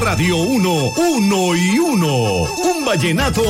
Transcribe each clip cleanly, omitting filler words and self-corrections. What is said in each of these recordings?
Radio 1, uno y uno. Un vallenato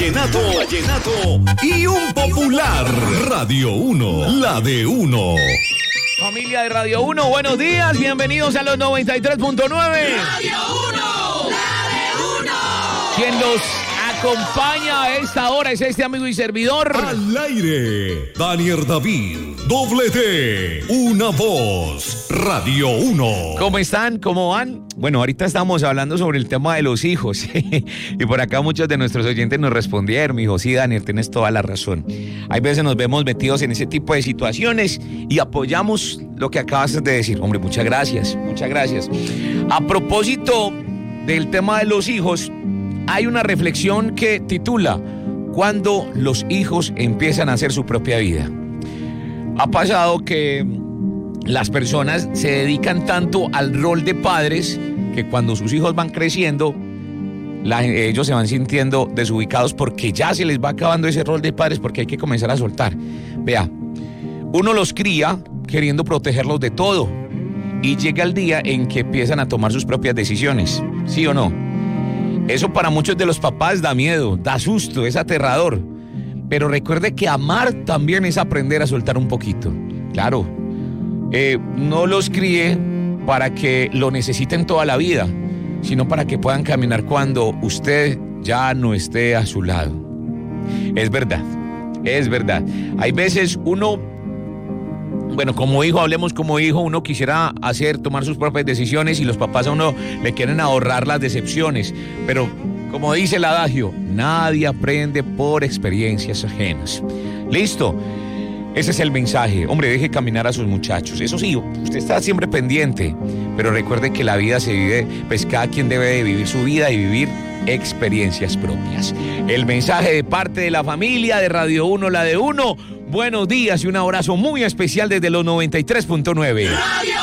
y un popular. Radio 1, la de uno. Familia de Radio 1, buenos días, bienvenidos a los 93.9. Radio 1, la de 1. Quien los acompaña a esta hora es este amigo y servidor. Al aire, Daniel David, doble T, una voz, Radio 1. ¿Cómo están? ¿Cómo van? Bueno, ahorita estamos hablando sobre el tema de los hijos y por acá muchos de nuestros oyentes nos respondieron, mi hijo, sí, Daniel, tienes toda la razón. Hay veces nos vemos metidos en ese tipo de situaciones y apoyamos lo que acabas de decir. Hombre, muchas gracias, muchas gracias. A propósito del tema de los hijos, hay una reflexión que titula ¿Cuándo los hijos empiezan a hacer su propia vida? Ha pasado que las personas se dedican tanto al rol de padres que cuando sus hijos van creciendo, ellos se van sintiendo desubicados porque ya se les va acabando ese rol de padres porque hay que comenzar a soltar. Vea, uno los cría queriendo protegerlos de todo y llega el día en que empiezan a tomar sus propias decisiones, ¿sí o no? Eso para muchos de los papás da miedo, da susto, es aterrador. Pero recuerde que amar también es aprender a soltar un poquito. Claro, no los críe para que lo necesiten toda la vida, sino para que puedan caminar cuando usted ya no esté a su lado. Es verdad, es verdad. Hay veces uno, bueno, como hijo, hablemos como hijo, uno quisiera tomar sus propias decisiones y los papás a uno le quieren ahorrar las decepciones. Pero, como dice el adagio, nadie aprende por experiencias ajenas. ¿Listo? Ese es el mensaje. Hombre, deje caminar a sus muchachos. Eso sí, usted está siempre pendiente, pero recuerde que la vida se vive, pues cada quien debe de vivir su vida y vivir experiencias propias. El mensaje de parte de la familia de Radio 1, la de 1. Buenos días y un abrazo muy especial desde los 93.9.